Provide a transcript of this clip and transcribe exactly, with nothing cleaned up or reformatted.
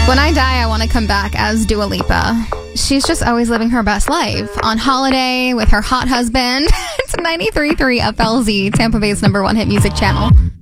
When I die, I want to come back as Dua Lipa. She's just always living her best life. On holiday with her hot husband. It's ninety-three point three F L Z, Tampa Bay's number one hit music channel.